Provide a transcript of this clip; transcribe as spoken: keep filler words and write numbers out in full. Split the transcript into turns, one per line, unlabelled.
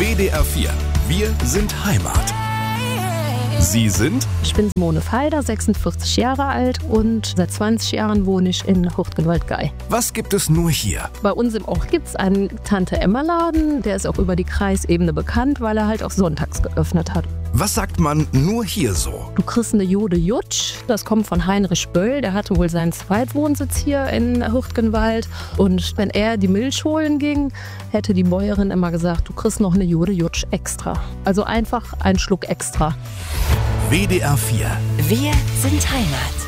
W D R vier. Wir sind Heimat. Sie sind?
Ich bin Simone Feider, sechsundvierzig Jahre alt und seit zwanzig Jahren wohne ich in Hurtgenwald-Gei.
Was gibt es nur hier?
Bei uns im Ort gibt es einen Tante-Emma-Laden, der ist auch über die Kreisebene bekannt, weil er halt auch sonntags geöffnet hat.
Was sagt man nur hier so?
Du kriegst eine Jode Jutsch, das kommt von Heinrich Böll, der hatte wohl seinen Zweitwohnsitz hier in Hurtgenwald. Und wenn er die Milch holen ging, hätte die Bäuerin immer gesagt, du kriegst noch eine Jode Jutsch extra. Also einfach einen Schluck extra.
W D R vier.
Wir sind Heimat.